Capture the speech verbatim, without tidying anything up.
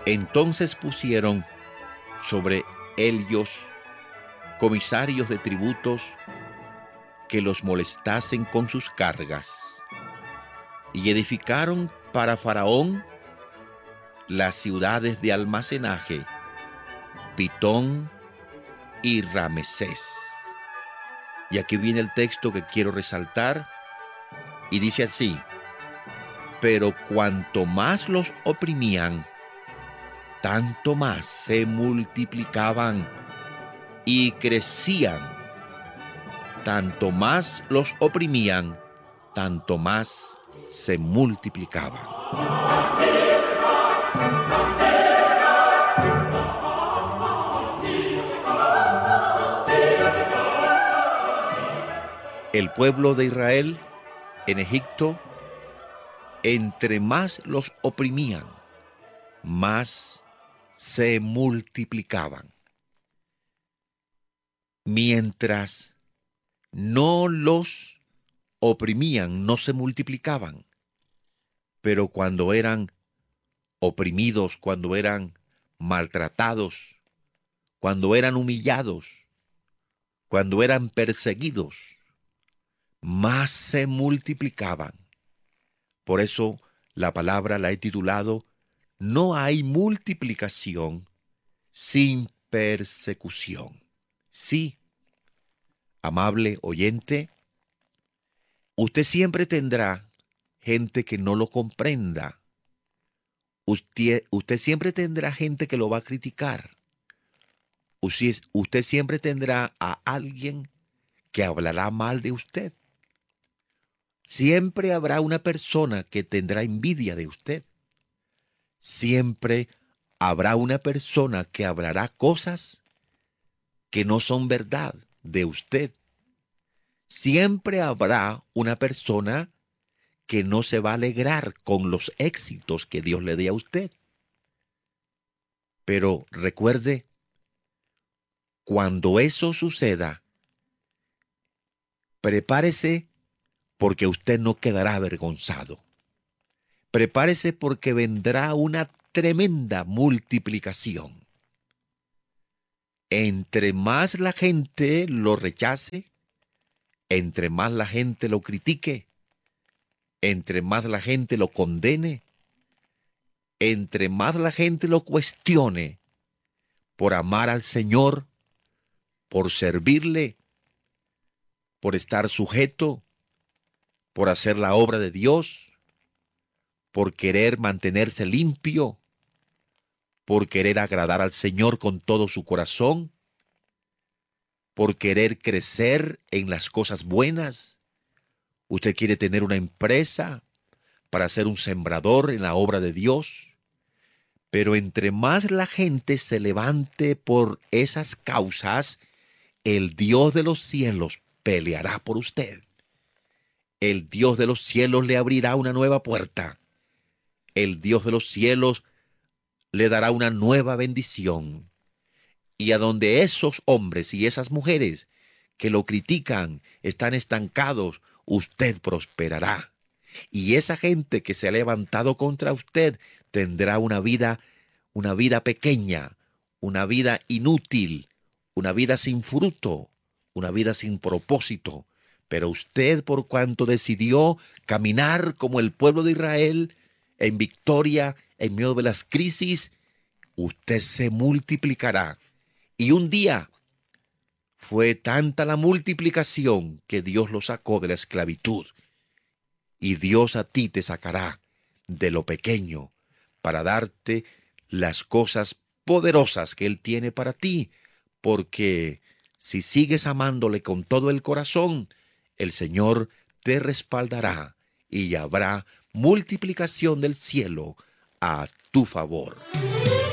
Entonces pusieron sobre ellos comisarios de tributos que los molestasen con sus cargas, y edificaron para Faraón las ciudades de almacenaje, Pitón y Ramesés. Y aquí viene el texto que quiero resaltar, y dice así: pero cuanto más los oprimían, tanto más se multiplicaban y crecían. Tanto más los oprimían, tanto más se multiplicaban. El pueblo de Israel en Egipto, entre más los oprimían, más se multiplicaban. Mientras no los oprimían, no se multiplicaban. Pero cuando eran oprimidos, cuando eran maltratados, cuando eran humillados, cuando eran perseguidos, más se multiplicaban. Por eso la palabra la he titulado: no hay multiplicación sin persecución. Sí, amable oyente, usted siempre tendrá gente que no lo comprenda. Usted, usted siempre tendrá gente que lo va a criticar. Usted, usted siempre tendrá a alguien que hablará mal de usted. Siempre habrá una persona que tendrá envidia de usted. Siempre habrá una persona que hablará cosas que no son verdad de usted. Siempre habrá una persona que no se va a alegrar con los éxitos que Dios le dé a usted. Pero recuerde, cuando eso suceda, prepárese, porque usted no quedará avergonzado. Prepárese, porque vendrá una tremenda multiplicación. Entre más la gente lo rechace, entre más la gente lo critique, entre más la gente lo condene, entre más la gente lo cuestione por amar al Señor, por servirle, por estar sujeto, por hacer la obra de Dios, por querer mantenerse limpio, por querer agradar al Señor con todo su corazón, por querer crecer en las cosas buenas. Usted quiere tener una empresa para ser un sembrador en la obra de Dios. Pero entre más la gente se levante por esas causas, el Dios de los cielos peleará por usted. El Dios de los cielos le abrirá una nueva puerta. El Dios de los cielos le dará una nueva bendición. Y a donde esos hombres y esas mujeres que lo critican están estancados, usted prosperará. Y esa gente que se ha levantado contra usted tendrá una vida, una vida pequeña, una vida inútil, una vida sin fruto, una vida sin propósito. Pero usted, por cuanto decidió caminar como el pueblo de Israel, en victoria, en medio de las crisis, usted se multiplicará. Y un día fue tanta la multiplicación que Dios lo sacó de la esclavitud. Y Dios a ti te sacará de lo pequeño para darte las cosas poderosas que Él tiene para ti. Porque si sigues amándole con todo el corazón, el Señor te respaldará y habrá multiplicación del cielo a tu favor.